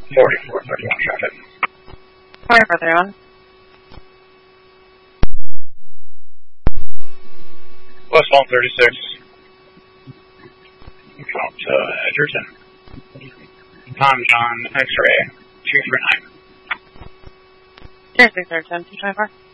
4431 traffic. Fire further on. West 136. Come to Edgerton. Tom John X-ray 239. 06 Edgerton 224.